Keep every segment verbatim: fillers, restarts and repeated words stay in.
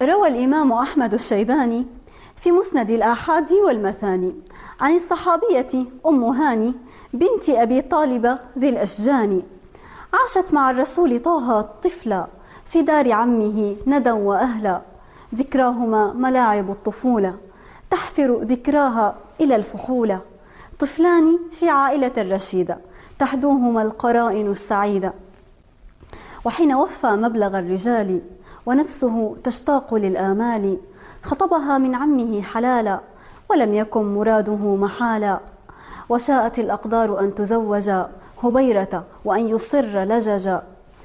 روى الإمام أحمد الشيباني في مسند الآحاد والمثاني عن الصحابية أم هاني بنت أبي طالب ذي الأشجان: عاشت مع الرسول طه طفلا في دار عمه ندى وأهلا، ذكراهما ملاعب الطفولة تحفر ذكراها إلى الفحولة، طفلان في عائلة رشيدة تحدوهما القرائن السعيدة. وحين وفى مبلغ الرجال ونفسه تشتاق للآمال، خطبها من عمه حلالا ولم يكن مراده محالا، وشاءت الأقدار أن تزوج هبيرة وأن يصر لججا.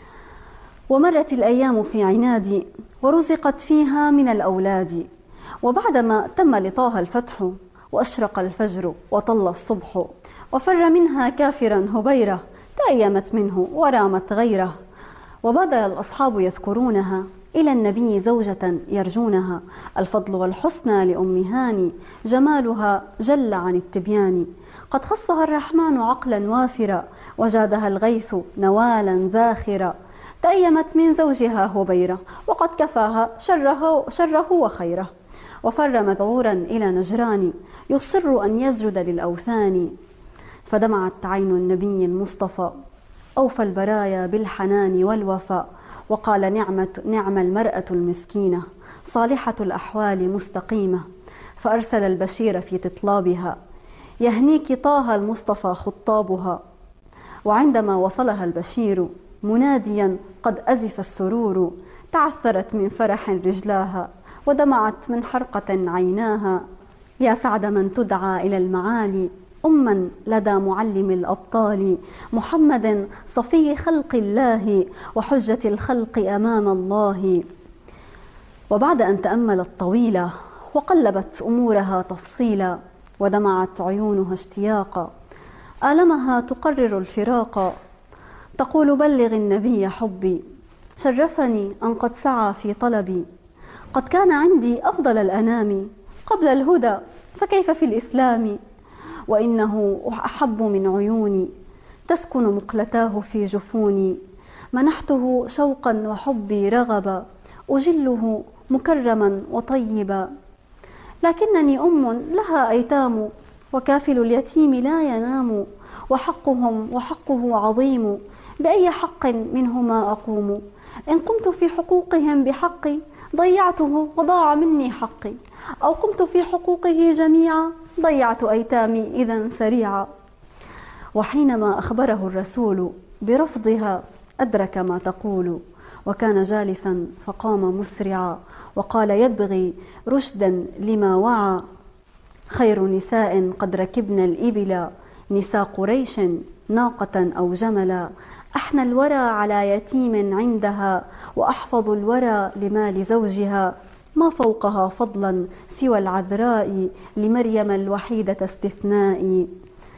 ومرت الأيام في عناد ورزقت فيها من الأولاد، وبعدما تم لطه الفتح وأشرق الفجر وطل الصبح وفر منها كافرا هبيرة، تأيمت منه ورامت غيره. وبدل الأصحاب يذكرونها إلى النبي زوجة يرجونها، الفضل والحسنى لأم هاني جمالها جل عن التبيان، قد خصها الرحمن عقلا وافرا وجادها الغيث نوالا زاخرا، تأيمت من زوجها هبيرة وقد كفاها شره, شره وخيره، وفر مذعورا إلى نجران يصر أن يسجد للأوثان. فدمعت عين النبي المصطفى أوفى البرايا بالحنان والوفاء، وقال: نعمة نعم المرأة المسكينة صالحة الأحوال مستقيمة، فأرسل البشير في تطلابها: يهنيك طه المصطفى خطابها. وعندما وصلها البشير مناديا قد أزف السرور، تعثرت من فرح رجلاها ودمعت من حرقة عيناها. يا سعد من تدعى إلى المعالي أما لدى معلم الأبطال، محمد صفي خلق الله وحجة الخلق أمام الله. وبعد أن تأملت طويلا وقلبت أمورها تفصيلا، ودمعت عيونها اشتياقا، آلمها تقرر الفراق، تقول: بلغ النبي حبي، شرفني أن قد سعى في طلبي، قد كان عندي أفضل الأنام قبل الهدى فكيف في الإسلام، وإنه أحب من عيوني تسكن مقلتاه في جفوني، منحته شوقا وحبي رغبا، أجله مكرما وطيبا، لكنني أم لها أيتام وكافل اليتيم لا ينام، وحقهم وحقه عظيم، بأي حق منهما أقوم، إن قمت في حقوقهم بحقي ضيعته وضاع مني حقي، أو قمت في حقوقه جميعا ضيعت أيتامي إذا سريعا. وحينما أخبره الرسول برفضها أدرك ما تقول، وكان جالسا فقام مسرعا وقال: يبغي رشدا لما وعى، خير نساء قد ركبن الإبل، نساء قريش ناقة أو جملا، أحنى الورى على يتيم عندها، وأحفظ الورى لمال زوجها، ما فوقها فضلا سوى العذراء، لمريم الوحيدة استثناء.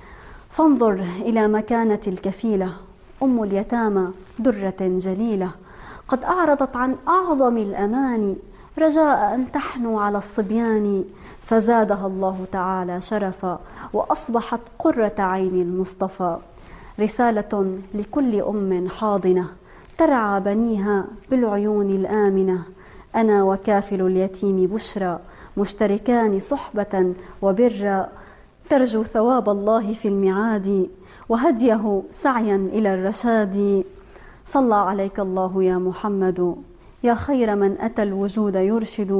فانظر إلى مكانة الكفيلة أم اليتامى درة جليلة، قد أعرضت عن أعظم الأماني رجاء أن تحنو على الصبيان، فزادها الله تعالى شرفا وأصبحت قرة عين المصطفى. رسالة لكل أم حاضنة ترعى بنيها بالعيون الآمنة، أنا وكافل اليتيم بشرى مشتركان صحبة وبرا، ترجو ثواب الله في المعاد وهديه سعيا إلى الرشاد. صلى عليك الله يا محمد، يا خير من أتى الوجود يرشد.